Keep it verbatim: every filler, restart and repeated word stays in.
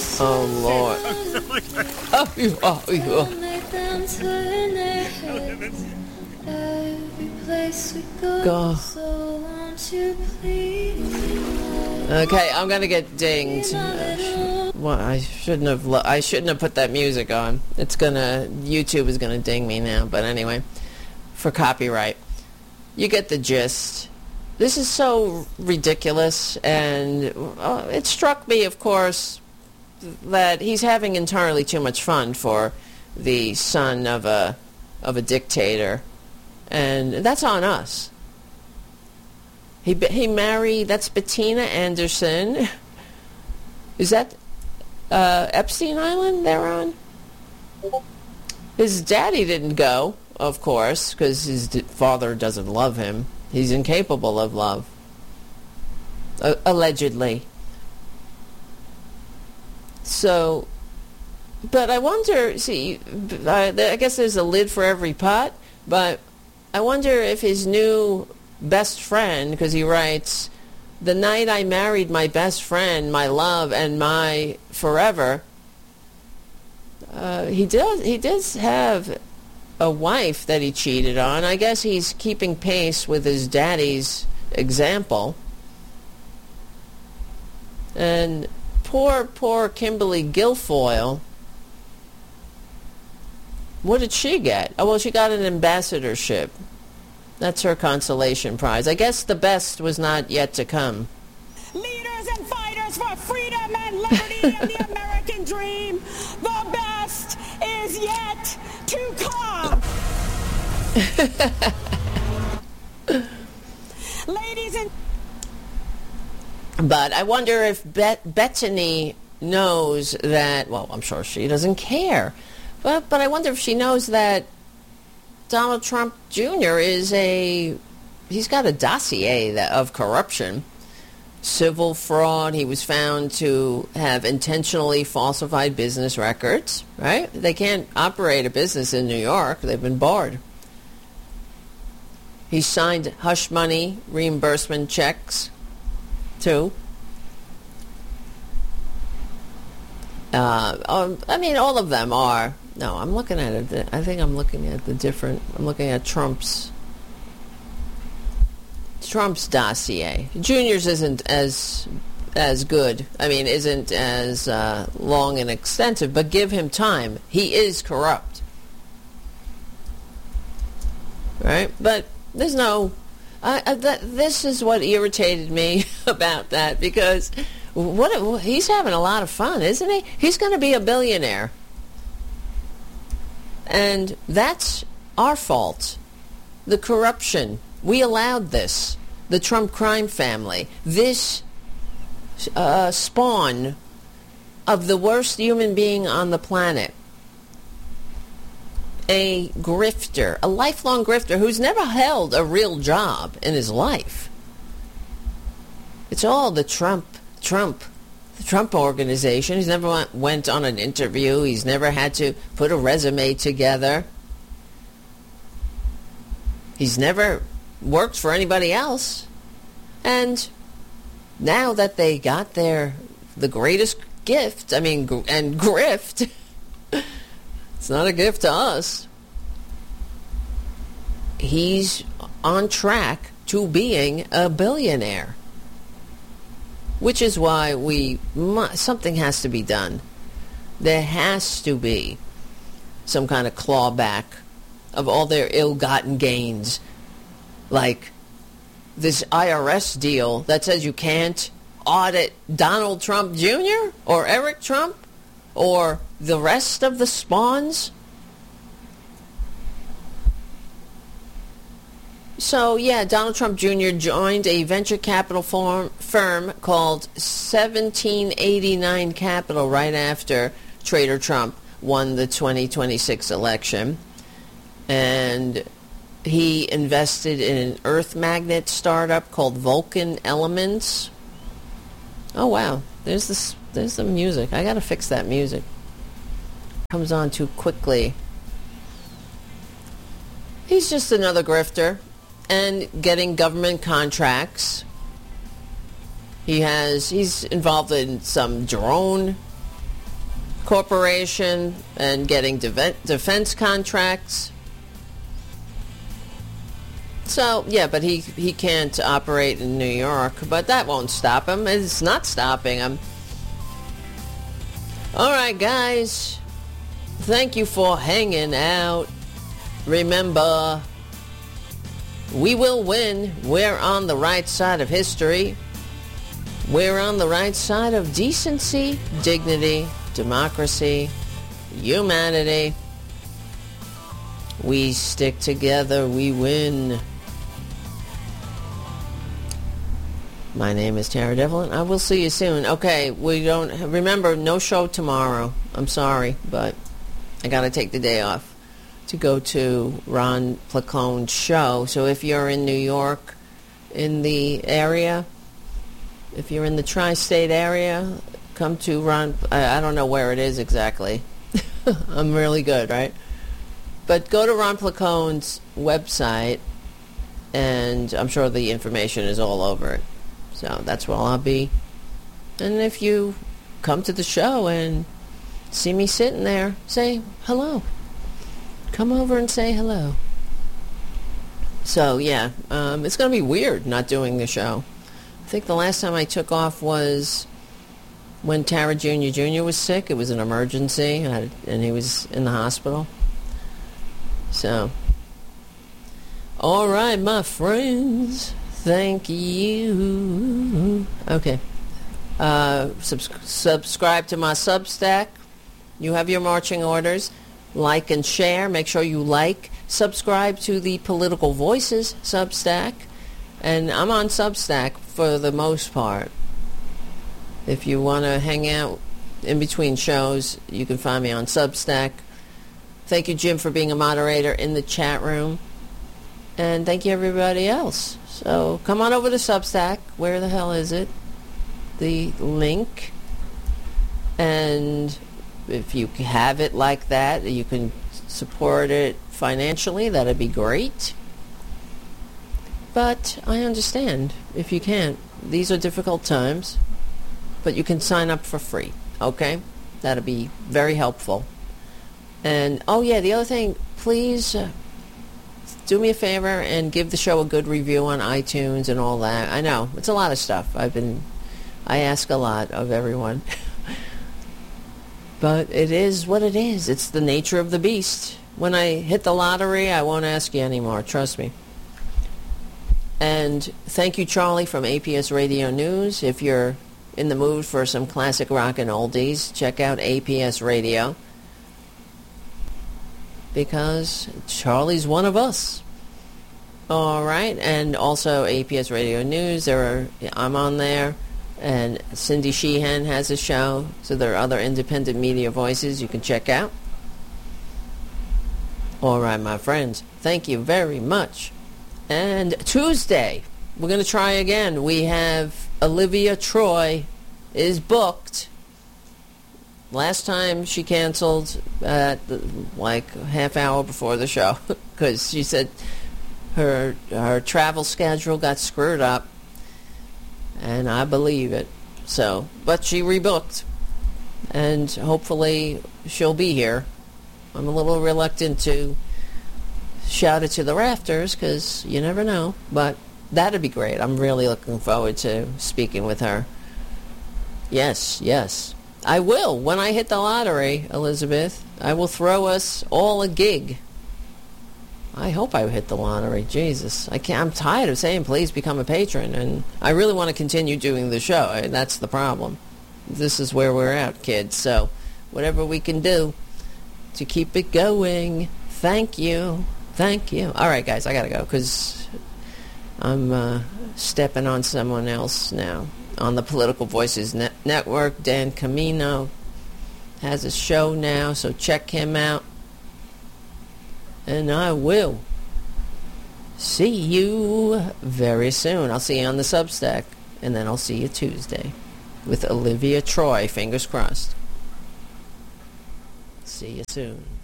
Oh, Lord. Oh, you, oh, you. Go. Okay, I'm gonna get dinged. Uh, well, I shouldn't have. Lo- I shouldn't have put that music on. It's gonna. YouTube is gonna ding me now. But anyway, for copyright, you get the gist. This is so ridiculous, and uh, it struck me, of course, that he's having entirely too much fun for the son of a of a dictator, and that's on us. He he married, that's Bettina Anderson. Is that uh, Epstein Island they're on? His daddy didn't go, of course, because his d- father doesn't love him. He's incapable of love. Uh, allegedly. So, but I wonder, see, I, I guess there's a lid for every pot, but I wonder if his new best friend, because he writes, the night I married my best friend, my love, and my forever, uh, he does he does have a wife that he cheated on. I guess he's keeping pace with his daddy's example. And poor, poor Kimberly Guilfoyle, what did she get? Oh, well, she got an ambassadorship. That's her consolation prize. I guess the best was not yet to come. Leaders and fighters for freedom and liberty and the American dream. The best is yet to come. Ladies and... But I wonder if Bet- Bettany knows that, well, I'm sure she doesn't care. But, but I wonder if she knows that Donald Trump Junior is a, he's got a dossier that, of corruption, civil fraud. He was found to have intentionally falsified business records, right? They can't operate a business in New York. They've been barred. He signed hush money reimbursement checks, too. Uh, um, I mean, all of them are. No, I'm looking at it. I think I'm looking at the different. I'm looking at Trump's Trump's dossier. Junior's isn't as as good. I mean, isn't as uh, long and extensive. But give him time. He is corrupt, right? But there's no. I, I, that, this is what irritated me about that, because what he's having a lot of fun, isn't he? He's going to be a billionaire. And that's our fault. The corruption. We allowed this. The Trump crime family. This uh, spawn of the worst human being on the planet. A grifter. A lifelong grifter who's never held a real job in his life. It's all the Trump, Trump. The Trump organization. He's never went, went on an interview. He's never had to put a resume together. He's never worked for anybody else. And now that they got their the greatest gift, I mean, gr- and grift, it's not a gift to us. He's on track to being a billionaire. Which is why we mu- something has to be done. There has to be some kind of clawback of all their ill-gotten gains. Like this I R S deal that says you can't audit Donald Trump Junior or Eric Trump or the rest of the spawns. So, yeah, Donald Trump Junior joined a venture capital firm, firm called seventeen eighty-nine Capital right after Trader Trump won the twenty twenty-six election. And he invested in an earth magnet startup called Vulcan Elements. Oh, wow. There's this. There's the music. I got to fix that music. Comes on too quickly. He's just another grifter. And getting government contracts. He has, he's involved in some drone corporation and getting de- defense contracts. So, yeah, but he, he can't operate in New York, but that won't stop him. It's not stopping him. All right, guys. Thank you for hanging out. Remember, we will win. We're on the right side of history. We're on the right side of decency, dignity, democracy, humanity. We stick together, we win. My name is Tara Devlin. I will see you soon. Okay, we don't... Remember, no show tomorrow. I'm sorry, but I got to take the day off to go to Ron Placone's show. So if you're in New York, in the area, if you're in the tri-state area, come to Ron... I, I don't know where it is exactly. I'm really good, right? But go to Ron Placone's website, and I'm sure the information is all over it. So that's where I'll be. And if you come to the show and see me sitting there, say hello. Come over and say hello. So, yeah, um, it's going to be weird not doing the show. I think the last time I took off was when Tara Junior Junior was sick. It was an emergency, and he was in the hospital. So, all right, my friends. Thank you. Okay. Uh, subs- subscribe to my Substack. You have your marching orders. Like and share. Make sure you like. Subscribe to the Political Voices Substack. And I'm on Substack for the most part. If you want to hang out in between shows, you can find me on Substack. Thank you, Jim, for being a moderator in the chat room. And thank you, everybody else. So come on over to Substack. Where the hell is it? The link. And if you have it like that, you can support it financially. That'd be great. But I understand if you can't. These are difficult times. But you can sign up for free. Okay? That'd be very helpful. And, oh yeah, the other thing, please... Uh, do me a favor and give the show a good review on iTunes and all that. I know, it's a lot of stuff. I've been, I ask a lot of everyone. But it is what it is. It's the nature of the beast. When I hit the lottery, I won't ask you anymore. Trust me. And thank you, Charlie, from A P S Radio News. If you're in the mood for some classic rock and oldies, check out A P S Radio. Because Charlie's one of us. All right, and also A P S Radio News. There are I'm on there, and Cindy Sheehan has a show. So there are other independent media voices you can check out. All right, my friends, thank you very much. And Tuesday, we're going to try again. We have Olivia Troy is booked. Last time she canceled at the, like half hour before the show because she said her her travel schedule got screwed up, and I believe it. So, but she rebooked, and hopefully she'll be here. I'm a little reluctant to shout it to the rafters because you never know, but that'd be great. I'm really looking forward to speaking with her. Yes, yes. I will. When I hit the lottery, Elizabeth, I will throw us all a gig. I hope I hit the lottery. Jesus. I can't, I'm tired of saying, please become a patron. And I really want to continue doing the show. I, that's the problem. This is where we're at, kids. So whatever we can do to keep it going. Thank you. Thank you. All right, guys, I got to go because I'm uh, stepping on someone else now. On the Political Voices Net- Network, Dan Camino has a show now, so check him out. And I will see you very soon. I'll see you on the Substack, and then I'll see you Tuesday with Olivia Troy. Fingers crossed. See you soon.